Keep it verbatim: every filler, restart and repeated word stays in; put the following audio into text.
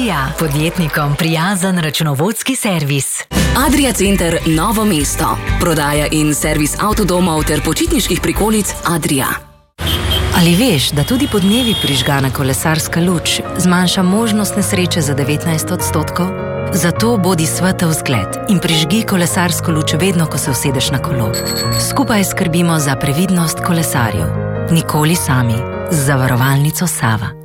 Adria, podjetnikom prijazen računovodski servis. Adria Center Novo mesto. Prodaja in servis avtodomov ter počitniških prikolic Adria. Ali veš, da tudi podnevi prižgana kolesarska luč zmanjša možnost nesreče za devetnajst odstotkov? Zato bodi svetel zgled in prižgi kolesarsko luč vedno, ko se usedeš na kolo. Skupaj skrbimo za previdnost kolesarjev. Nikoli sami. Z zavarovalnico Sava.